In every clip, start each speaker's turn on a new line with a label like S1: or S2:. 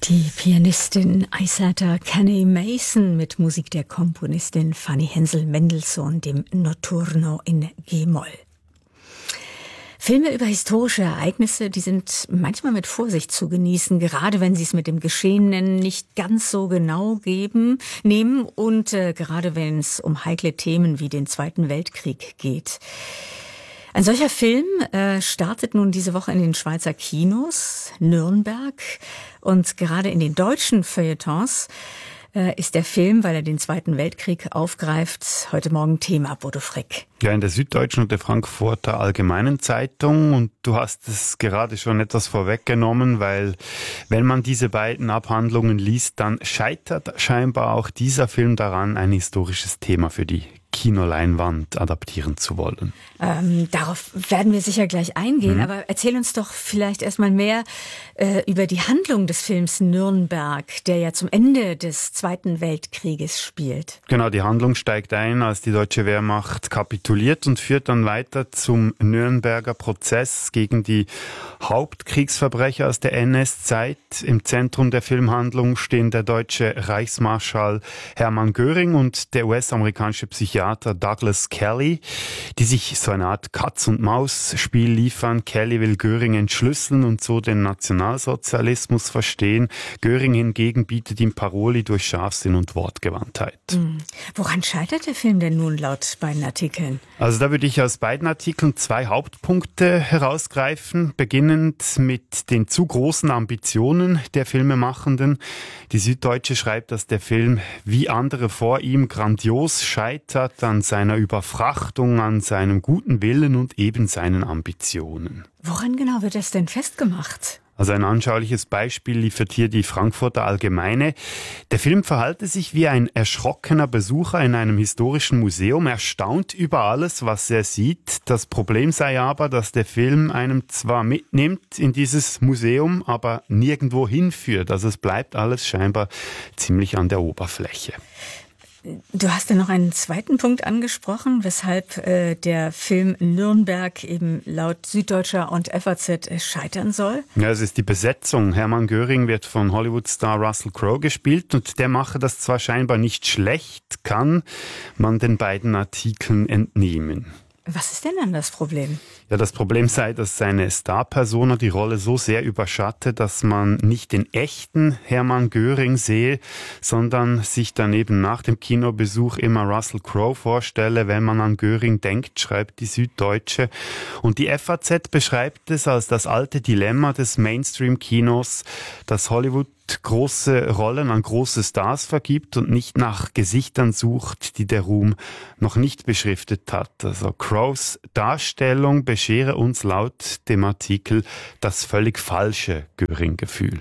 S1: Die Pianistin Isata Kenney Mason mit Musik der Komponistin Fanny Hensel-Mendelssohn, dem Notturno in G-Moll. Filme über historische Ereignisse, die sind manchmal mit Vorsicht zu genießen, gerade wenn sie es mit dem Geschehenen nicht ganz so genau nehmen und gerade wenn es um heikle Themen wie den Zweiten Weltkrieg geht. Ein solcher Film startet nun diese Woche in den Schweizer Kinos, Nürnberg, und gerade in den deutschen Feuilletons ist der Film, weil er den Zweiten Weltkrieg aufgreift, heute Morgen Thema, Bodo Frick.
S2: Ja, in der Süddeutschen und der Frankfurter Allgemeinen Zeitung, und du hast es gerade schon etwas vorweggenommen, weil wenn man diese beiden Abhandlungen liest, dann scheitert scheinbar auch dieser Film daran, ein historisches Thema für die Kinoleinwand adaptieren zu wollen.
S1: Darauf werden wir sicher gleich eingehen, aber erzähl uns doch vielleicht erstmal mehr über die Handlung des Films Nürnberg, der ja zum Ende des Zweiten Weltkrieges spielt.
S2: Genau, die Handlung steigt ein, als die deutsche Wehrmacht kapituliert und führt dann weiter zum Nürnberger Prozess gegen die Hauptkriegsverbrecher aus der NS-Zeit. Im Zentrum der Filmhandlung stehen der deutsche Reichsmarschall Hermann Göring und der US-amerikanische Psychiater Douglas Kelly, die sich so eine Art Katz-und-Maus-Spiel liefern. Kelly will Göring entschlüsseln und so den Nationalsozialismus verstehen. Göring hingegen bietet ihm Paroli durch Scharfsinn und Wortgewandtheit.
S1: Woran scheitert der Film denn nun laut beiden Artikeln?
S2: Also da würde ich aus beiden Artikeln zwei Hauptpunkte herausgreifen, beginnend mit den zu großen Ambitionen der Filmemachenden. Die Süddeutsche schreibt, dass der Film wie andere vor ihm grandios scheitert an seiner Überfrachtung, an seinem guten Willen und eben seinen Ambitionen.
S1: Woran genau wird das denn festgemacht?
S2: Also ein anschauliches Beispiel liefert hier die Frankfurter Allgemeine. Der Film verhalte sich wie ein erschrockener Besucher in einem historischen Museum. Er staunt über alles, was er sieht. Das Problem sei aber, dass der Film einem zwar mitnimmt in dieses Museum, aber nirgendwo hinführt. Also es bleibt alles scheinbar ziemlich an der Oberfläche.
S1: Du hast ja noch einen zweiten Punkt angesprochen, weshalb der Film Nürnberg eben laut Süddeutscher und FAZ scheitern soll.
S2: Ja, es ist die Besetzung. Hermann Göring wird von Hollywood-Star Russell Crowe gespielt und der mache das zwar scheinbar nicht schlecht, kann man den beiden Artikeln entnehmen.
S1: Was ist denn dann das Problem?
S2: Ja, das Problem sei, dass seine Star-Persona die Rolle so sehr überschattet, dass man nicht den echten Hermann Göring sehe, sondern sich dann eben nach dem Kinobesuch immer Russell Crowe vorstelle, wenn man an Göring denkt, schreibt die Süddeutsche. Und die FAZ beschreibt es als das alte Dilemma des Mainstream-Kinos, dass Hollywood große Rollen an große Stars vergibt und nicht nach Gesichtern sucht, die der Ruhm noch nicht beschriftet hat. Also Crowes Darstellung beschere uns laut dem Artikel das völlig falsche Göring-Gefühl.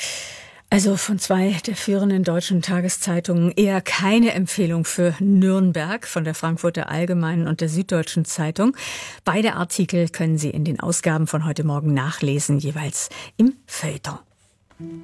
S1: Also von zwei der führenden deutschen Tageszeitungen eher keine Empfehlung für Nürnberg, von der Frankfurter Allgemeinen und der Süddeutschen Zeitung. Beide Artikel können Sie in den Ausgaben von heute Morgen nachlesen, jeweils im Feuilleton.